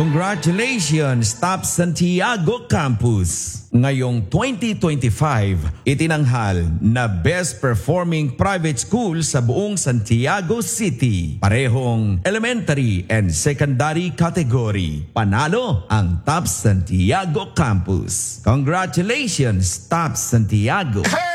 Congratulations, Top Santiago Campus! Ngayong 2025, itinanghal na Best Performing Private School sa buong Santiago City. Parehong elementary and secondary category. Panalo ang Top Santiago Campus. Congratulations, Top Santiago!